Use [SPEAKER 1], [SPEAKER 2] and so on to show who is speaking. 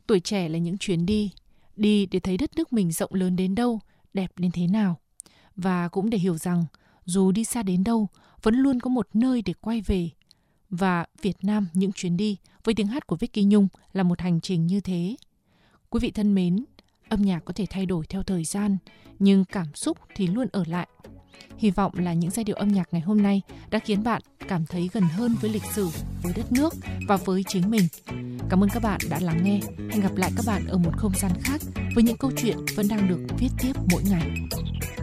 [SPEAKER 1] Tuổi trẻ là những chuyến đi, đi để thấy đất nước mình rộng lớn đến đâu, đẹp đến thế nào. Và cũng để hiểu rằng, dù đi xa đến đâu, vẫn luôn có một nơi để quay về. Và Việt Nam những chuyến đi với tiếng hát của Vicky Nhung là một hành trình như thế. Quý vị thân mến, âm nhạc có thể thay đổi theo thời gian, nhưng cảm xúc thì luôn ở lại. Hy vọng là những giai điệu âm nhạc ngày hôm nay đã khiến bạn cảm thấy gần hơn với lịch sử, với đất nước và với chính mình. Cảm ơn các bạn đã lắng nghe. Hẹn gặp lại các bạn ở một không gian khác với những câu chuyện vẫn đang được viết tiếp mỗi ngày.